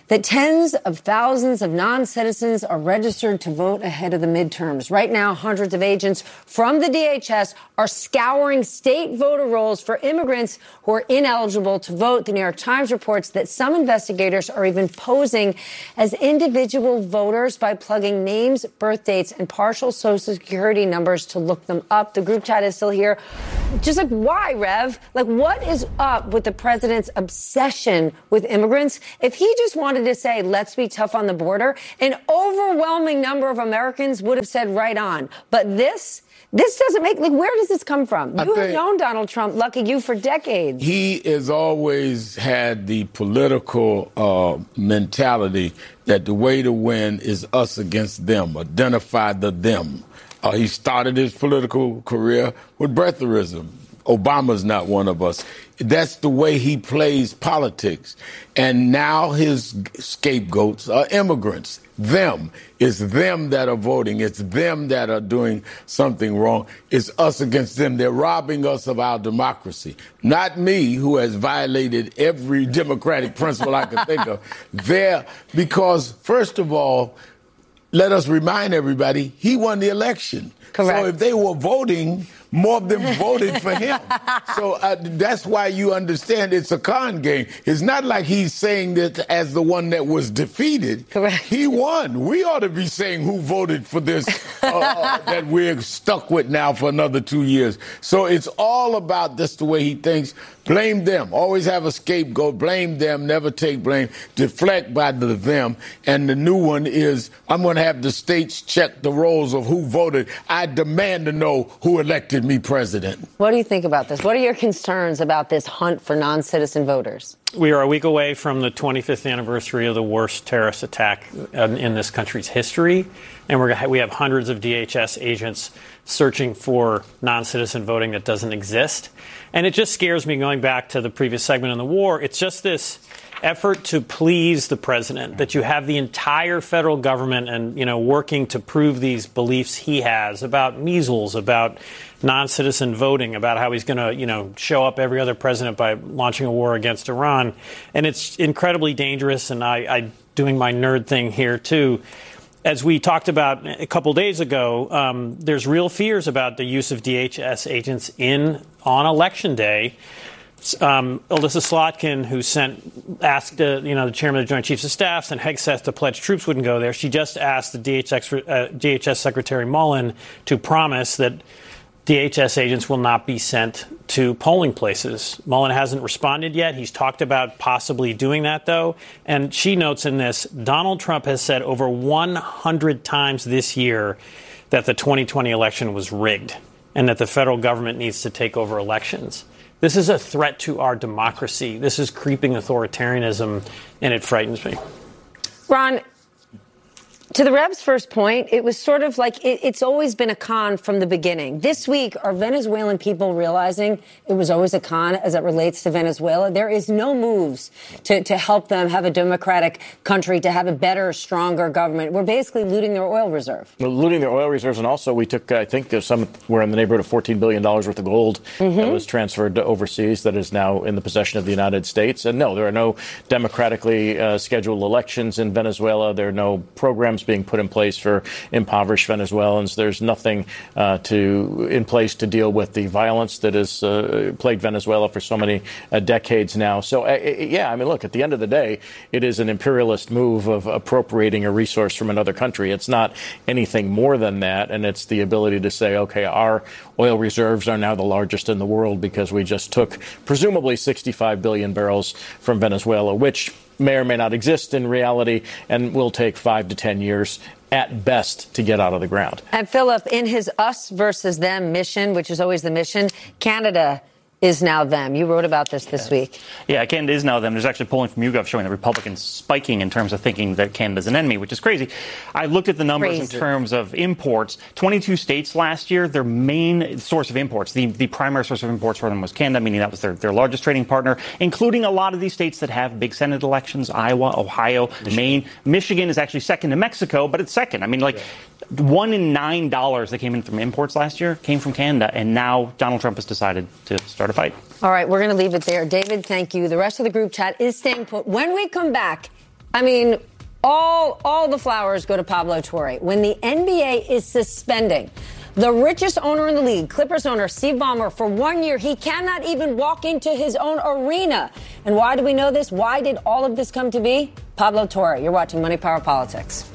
that tens of thousands of non-citizens are registered to vote ahead of the midterms. Right now, hundreds of agents from the DHS are scouring state voter rolls for immigrants who are ineligible to vote. The New York Times reports that some investigators are even posing as individual voters by plugging names, birth dates, and partial Social Security numbers to look them up. The group chat is still here. Just like, why, Rev? Like, what is up with the president's obsession with immigrants? If he just wanted to say, let's be tough on the border, an overwhelming number of Americans would have said right on. But this doesn't make, like, where does this come from? You have known Donald Trump, lucky you, for decades. He has always had the political mentality that the way to win is us against them, identify the them. He started his political career with breatherism. Obama's not one of us. That's the way he plays politics. And now his scapegoats are immigrants. Them. It's them that are voting. It's them that are doing something wrong. It's us against them. They're robbing us of our democracy. Not me, who has violated every democratic principle I can think of. Because, first of all, let us remind everybody, he won the election. Correct. So if they were voting, more of them voted for him. So that's why you understand it's a con game. It's not like he's saying that as the one that was defeated. Correct. He won. We ought to be saying who voted for this that we're stuck with now for another 2 years. So it's all about just the way he thinks. Blame them. Always have a scapegoat. Blame them. Never take blame. Deflect by the them. And the new one is, I'm going to have the states check the rolls of who voted. I demand to know who elected me president. What do you think about this? What are your concerns about this hunt for non-citizen voters? We are a week away from the 25th anniversary of the worst terrorist attack in this country's history. And we have hundreds of DHS agents searching for non-citizen voting that doesn't exist. And it just scares me, going back to the previous segment on the war. It's just this effort to please the president, that you have the entire federal government and, working to prove these beliefs he has about measles, about non-citizen voting, about how he's going to, show up every other president by launching a war against Iran. And it's incredibly dangerous. And I doing my nerd thing here, too. As we talked about a couple days ago, there's real fears about the use of DHS agents on Election Day. Alyssa Slotkin, who asked the chairman of the Joint Chiefs of Staff, and Hegseth, to pledge troops wouldn't go there. She just asked the DHS Secretary Mullen to promise that DHS agents will not be sent to polling places. Mullen hasn't responded yet. He's talked about possibly doing that, though. And she notes in this, Donald Trump has said over 100 times this year that the 2020 election was rigged and that the federal government needs to take over elections. This is a threat to our democracy. This is creeping authoritarianism, and it frightens me. Ron, to the Rev's first point, it was sort of like it's always been a con from the beginning. This week, are Venezuelan people realizing it was always a con as it relates to Venezuela? There is no moves to help them have a democratic country, to have a better, stronger government. We're basically looting their oil reserve. Well, looting their oil reserves, and also we took, I think, somewhere in the neighborhood of $14 billion worth of gold that was transferred to overseas that is now in the possession of the United States. And no, there are no democratically scheduled elections in Venezuela. There are no programs being put in place for impoverished Venezuelans. There's nothing in place to deal with the violence that has plagued Venezuela for so many decades now. So, look, at the end of the day, it is an imperialist move of appropriating a resource from another country. It's not anything more than that, and it's the ability to say, okay, our oil reserves are now the largest in the world because we just took presumably 65 billion barrels from Venezuela, which may or may not exist in reality and will take 5 to 10 years at best to get out of the ground. And Philip, in his us versus them mission, which is always the mission, Canada is now them. You wrote about this week. Yeah, Canada is now them. There's actually polling from YouGov showing the Republicans spiking in terms of thinking that Canada's an enemy, which is crazy. I looked at the numbers in terms of imports. 22 states last year, their main source of imports, the primary source of imports for them was Canada, meaning that was their largest trading partner, including a lot of these states that have big Senate elections, Iowa, Ohio, Maine. Michigan is actually second to Mexico, but it's second. I mean, $1 in $9 that came in from imports last year came from Canada, and now Donald Trump has decided to start a fight. All right, we're going to leave it there. David, thank you. The rest of the group chat is staying put. When we come back, I mean, all the flowers go to Pablo Torre. When the NBA is suspending the richest owner in the league, Clippers owner Steve Ballmer, for 1 year, he cannot even walk into his own arena. And why do we know this? Why did all of this come to be? Pablo Torre. You're watching Money, Power, Politics.